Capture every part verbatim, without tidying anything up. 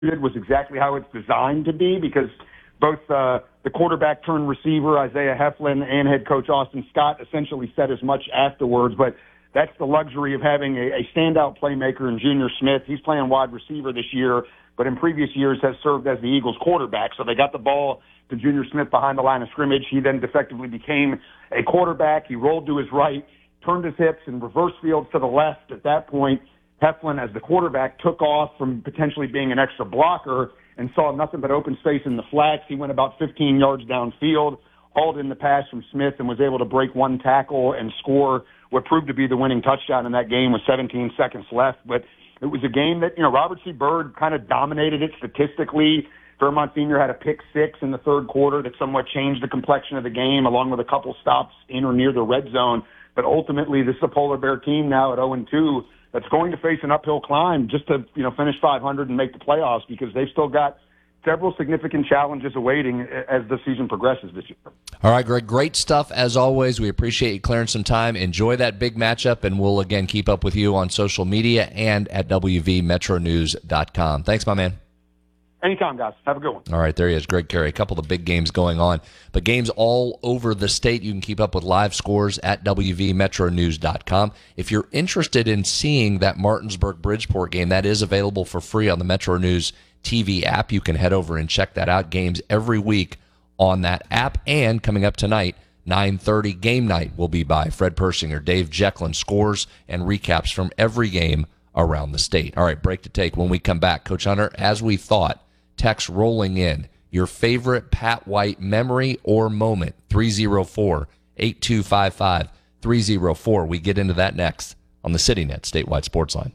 was exactly how it's designed to be, because both uh, the quarterback turned receiver, Isaiah Heflin, and head coach Austin Scott essentially said as much afterwards. But that's the luxury of having a, a standout playmaker in Junior Smith. He's playing wide receiver this year, but in previous years has served as the Eagles quarterback. So they got the ball to Junior Smith behind the line of scrimmage. He then defectively became a quarterback. He rolled to his right, turned his hips, and reverse fields to the left. At that point, Heflin, as the quarterback, took off from potentially being an extra blocker and saw nothing but open space in the flats. He went about fifteen yards downfield, hauled in the pass from Smith, and was able to break one tackle and score what proved to be the winning touchdown in that game with seventeen seconds left. But it was a game that, you know, Robert C. Byrd kind of dominated it statistically. Vermont Senior had a pick six in the third quarter that somewhat changed the complexion of the game, along with a couple stops in or near the red zone. But ultimately, this is a Polar Bear team now at oh and two that's going to face an uphill climb just to, you know, finish five hundred and make the playoffs, because they've still got several significant challenges awaiting as the season progresses this year. All right, Greg, great stuff as always. We appreciate you clearing some time. Enjoy that big matchup, and we'll, again, keep up with you on social media and at W V metro news dot com. Thanks, my man. Anytime, guys. Have a good one. All right, there he is, Greg Carey. A couple of the big games going on, but games all over the state. You can keep up with live scores at W V metro news dot com. If you're interested in seeing that Martinsburg-Bridgeport game, that is available for free on the Metro News T V app. You can head over and check that out. Games every week on that app. And coming up tonight, nine thirty game night will be by Fred Persinger. Dave Jecklin scores and recaps from every game around the state. All right, break to take. When we come back, Coach Hunter, as we thought, text rolling in. Your favorite Pat White memory or moment, three oh four, eight two five five, three oh four. We get into that next on the CityNet Statewide Sports Line.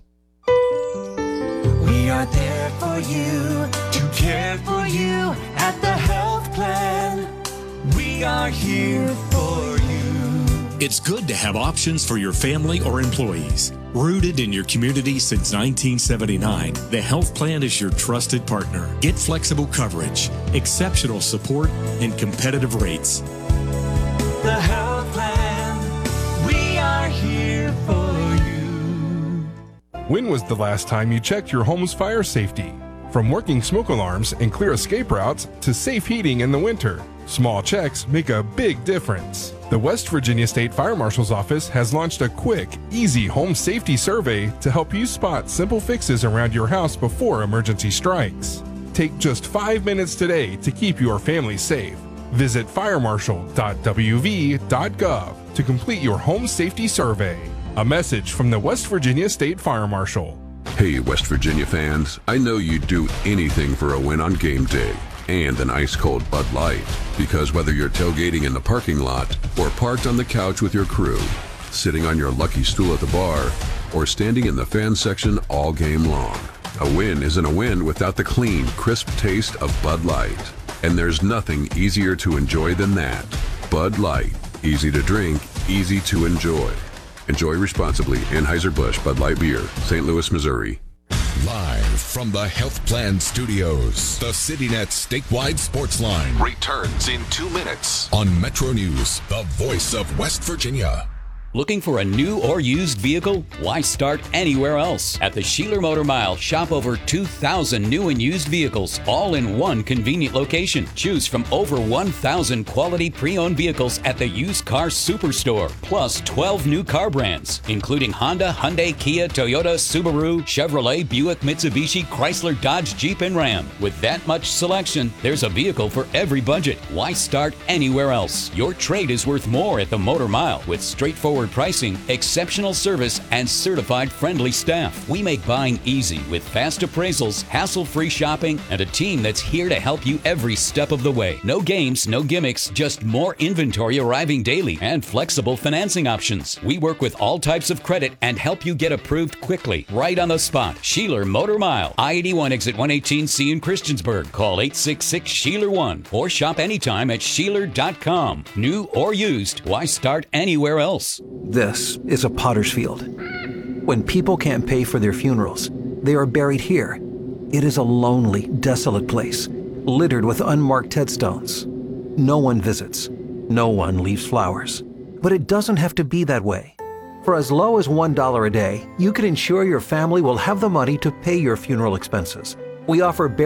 We are there for you, to care for you at the health plan. We are here for you. It's good to have options for your family or employees. Rooted in your community since nineteen seventy-nine, the health plan is your trusted partner. Get flexible coverage, exceptional support, and competitive rates. The health plan, we are here for you. When was the last time you checked your home's fire safety? From working smoke alarms and clear escape routes to safe heating in the winter, small checks make a big difference. The West Virginia State Fire Marshal's Office has launched a quick, easy home safety survey to help you spot simple fixes around your house before emergency strikes. Take just five minutes today to keep your family safe. Visit fire marshal dot w v dot gov to complete your home safety survey. A message from the West Virginia State Fire Marshal. Hey, West Virginia fans, I know you'd do anything for a win on game day and an ice-cold Bud Light, because whether you're tailgating in the parking lot or parked on the couch with your crew, sitting on your lucky stool at the bar, or standing in the fan section all game long, a win isn't a win without the clean, crisp taste of Bud Light. And there's nothing easier to enjoy than that. Bud Light. Easy to drink, easy to enjoy. Enjoy responsibly. Anheuser-Busch Bud Light Beer, Saint Louis, Missouri. Live from the Health Plan Studios, the CityNet Statewide Sports Line returns in two minutes on Metro News, the voice of West Virginia. Looking for a new or used vehicle? Why start anywhere else? At the Sheeler Motor Mile, shop over two thousand new and used vehicles, all in one convenient location. Choose from over one thousand quality pre-owned vehicles at the Used Car Superstore, plus twelve new car brands, including Honda, Hyundai, Kia, Toyota, Subaru, Chevrolet, Buick, Mitsubishi, Chrysler, Dodge, Jeep, and Ram. With that much selection, there's a vehicle for every budget. Why start anywhere else? Your trade is worth more at the Motor Mile with straightforward pricing, exceptional service, and certified friendly staff. We make buying easy with fast appraisals, hassle-free shopping, and a team that's here to help you every step of the way. No games, no gimmicks, just more inventory arriving daily and flexible financing options. We work with all types of credit and help you get approved quickly, right on the spot. Sheeler Motor Mile, I eighty-one exit one eighteen C in Christiansburg. Call eight six six, Sheeler one or shop anytime at Sheeler dot com. New or used, why start anywhere else? This is a potter's field. When people can't pay for their funerals, they are buried here. It is a lonely, desolate place, littered with unmarked headstones. No one visits. No one leaves flowers. But it doesn't have to be that way. For as low as one dollar a day, you can ensure your family will have the money to pay your funeral expenses. We offer